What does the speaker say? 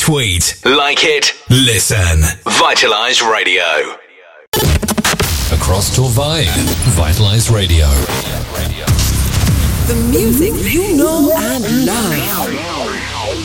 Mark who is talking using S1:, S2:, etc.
S1: Tweet, like it, listen. Vitalize Radio. Across Torvay, Vitalize Radio.
S2: The music you know and love.